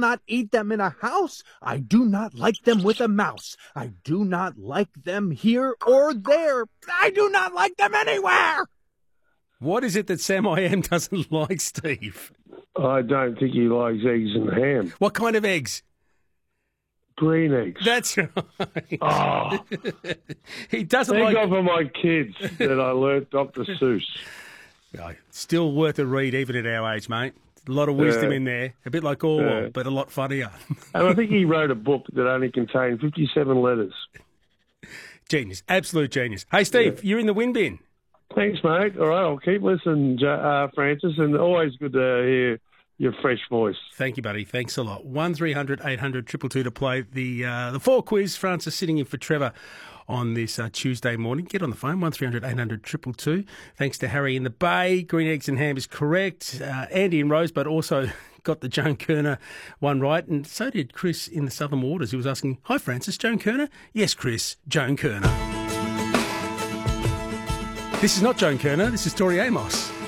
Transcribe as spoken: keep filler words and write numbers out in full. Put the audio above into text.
not eat them in a house. I do not like them with a mouse. I do not like them here or there. I do not like them anywhere. What is it that Sam I Am doesn't like, Steve? I don't think he likes eggs and ham. What kind of eggs? Green eggs. That's right. Oh. He doesn't Thank like... God for my kids that I learnt Doctor Seuss. Oh, still worth a read even at our age, mate. A lot of wisdom Yeah. in there. A bit like Orwell, Yeah. but a lot funnier. And I think he wrote a book that only contained fifty-seven letters. Genius. Absolute genius. Hey, Steve, yeah. You're in the win bin. Thanks, mate. All right, I'll keep listening, uh, Francis, and always good to hear your fresh voice. Thank you, buddy. Thanks a lot. one three hundred eight hundred two two two to play the uh, the four quiz. Francis sitting in for Trevor on this uh, Tuesday morning. Get on the phone, one three hundred eight hundred two two two. Thanks to Harry in the Bay. Green eggs and ham is correct. Uh, Andy in Rosebud also got the Joan Kerner one right, and so did Chris in the Southern Waters. He was asking, hi, Francis, Joan Kerner? Yes, Chris, Joan Kerner. This is not Joan Kerner. This is Tori Amos.